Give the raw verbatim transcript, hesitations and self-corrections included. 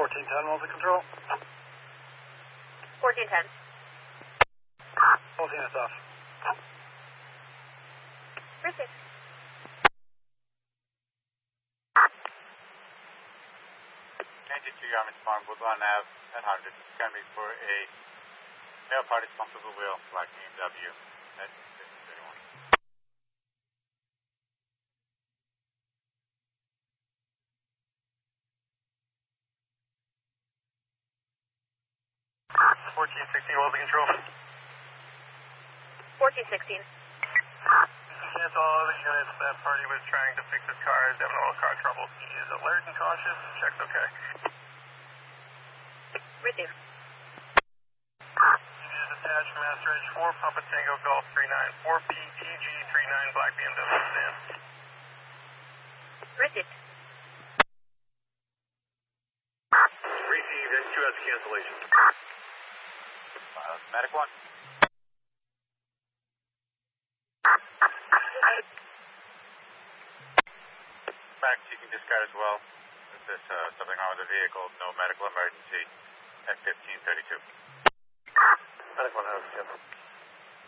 fourteen ten, what was the control? fourteen ten. fourteen is off. Received. ninety-two Yarmouth Farm, Woodlawn Ave, ten hundred. Scan me for a male party responsible wheel, black B M W, at fifteen thirty-one. fourteen sixteen, what was the control? fourteen sixteen. Cancel all other units. That party was trying to fix his car. He's having a little car trouble. He is alert and cautious. Check's okay. Received. He is attached Master Edge four, Papa Tango Golf three nine, four P T G three nine, black B M W stand. Received. Received, N two has cancellation. Uh, medic one. Back, you can discard as well. If there's uh, something wrong with the vehicle, no medical emergency at fifteen thirty-two. Medic one has cancelled.